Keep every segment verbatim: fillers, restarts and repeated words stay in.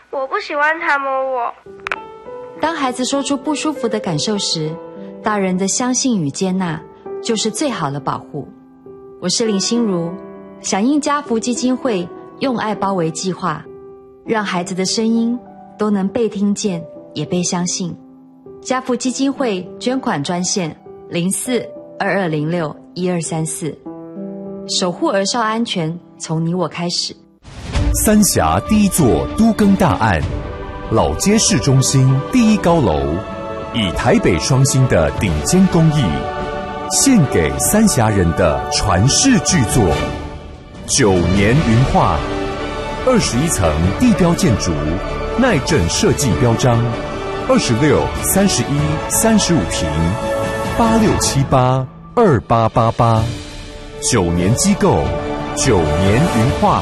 我不喜欢他摸我。 当孩子说出不舒服的感受时，大人的相信与接纳就是最好的保护。我是林心如，响应家福基金会用爱包围计划，让孩子的声音都能被听见也被相信。家福基金会捐款专线零四二二零六一二三四，守护儿少安全从你我开始。 三峡第一座都更大案，老街市中心第一高楼，以台北双星的顶尖工艺，献给三峡人的传世巨作九年云画，二十一层地标建筑，耐震设计标章，二十六、三十一、三十五平，八六七八二八八八，九年机构，九年云画。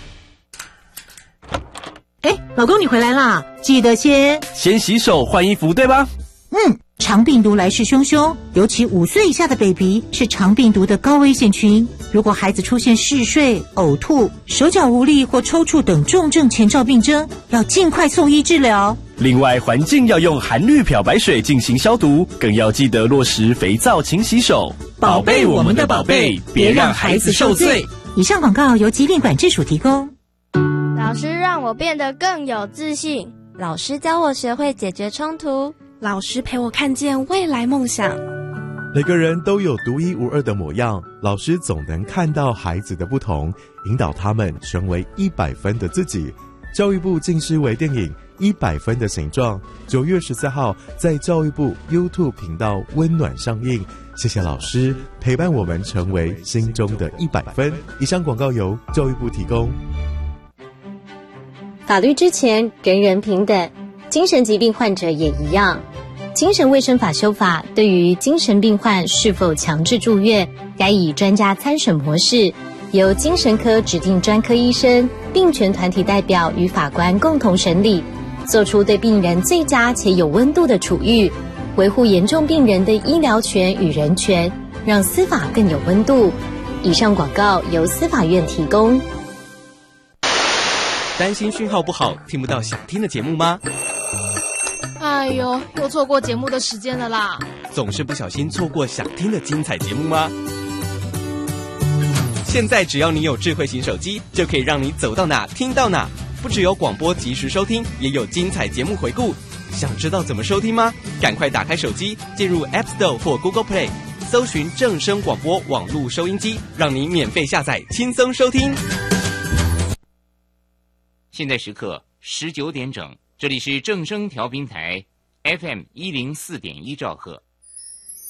哎，老公你回来啦，记得先先洗手换衣服，对吧？ 嗯，肠病毒来势汹汹，尤其五岁以下的 baby 是肠病毒的高危险群。如果孩子出现嗜睡、呕吐、手脚无力或抽搐等重症前兆病征，要尽快送医治疗。 另外，环境要用含氯漂白水进行消毒，更要记得落实肥皂勤洗手，宝贝我们的宝贝，别让孩子受罪。 以上广告由疾病管制署提供。 老师让我变得更有自信， 老师教我学会解决冲突， 老师陪我看见未来梦想。 每个人都有独一无二的模样，老师总能看到孩子的不同，引导他们成为一百分的自己。教育部近视微电影《一百分的形状》九月十四号在教育部 YouTube 频道温暖上映。谢谢老师陪伴我们成为心中的一百分。以上广告由教育部提供。 法律之前人人平等，精神疾病患者也一样。精神卫生法修法对于精神病患是否强制住院，该以专家参审模式，由精神科指定专科医生、病权团体代表与法官共同审理，做出对病人最佳且有温度的处遇，维护严重病人的医疗权与人权，让司法更有温度。以上广告由司法院提供。 担心讯号不好，听不到想听的节目吗？ 哎呦，又错过节目的时间了啦！ 总是不小心错过想听的精彩节目吗？现在只要你有智慧型手机，就可以让你走到哪听到哪，不只有广播及时收听，也有精彩节目回顾。想知道怎么收听吗？赶快打开手机，进入 App Store 或 Google Play， 搜寻正声广播网络收音机，让你免费下载，轻松收听。 现在时刻十九点整，这里是正声调频台 F M 一零四点一兆赫。